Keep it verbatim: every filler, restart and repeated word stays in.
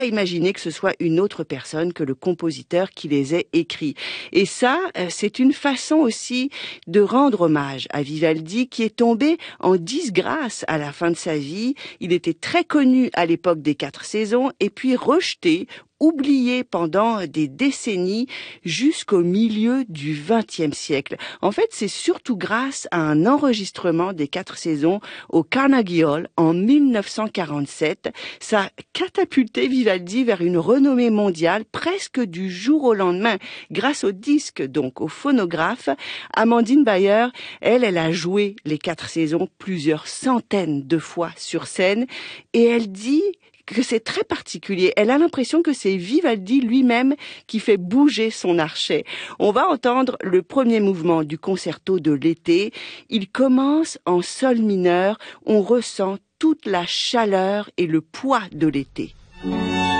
imaginer que ce soit une autre personne que le compositeur qui les ait écrits. Et ça, c'est une façon aussi de rendre hommage à Vivaldi, qui est tombé en disgrâce à la fin de sa vie. Il était très connu à l'époque des Quatre Saisons et puis rejeté, oublié pendant des décennies jusqu'au milieu du vingtième siècle. En fait, c'est surtout grâce à un enregistrement des Quatre Saisons au Carnegie Hall en mille neuf cent quarante-sept. Ça a catapulté Vivaldi vers une renommée mondiale presque du jour au lendemain, grâce au disque, donc au phonographe. Amandine Bayer, elle, elle a joué les Quatre Saisons plusieurs centaines de fois sur scène et elle dit que c'est très particulier. Elle a l'impression que c'est Vivaldi lui-même qui fait bouger son archet. On va entendre le premier mouvement du concerto de l'été. Il commence en sol mineur. On ressent toute la chaleur et le poids de l'été.